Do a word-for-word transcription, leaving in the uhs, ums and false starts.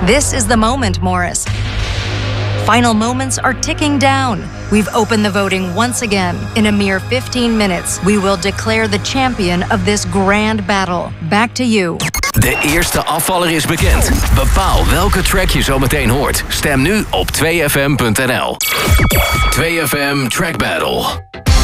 This is the moment, Morris. Final moments are ticking down. We've opened the voting once again. In a mere fifteen minutes, we will declare the champion of this grand battle. Back to you. De eerste afvaller is bekend. Bepaal welke track je zo meteen hoort. Stem nu op twee f m punt n l. twee F M Track Battle.